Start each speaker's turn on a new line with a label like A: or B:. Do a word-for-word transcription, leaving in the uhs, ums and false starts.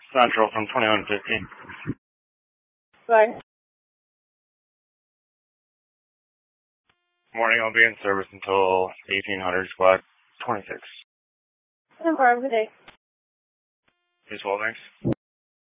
A: Central from twenty-one fifteen.
B: Bye.
A: Morning, I'll be in service until eighteen hundred, squad twenty-six.
B: No problem, good day.
A: Peace, well, thanks.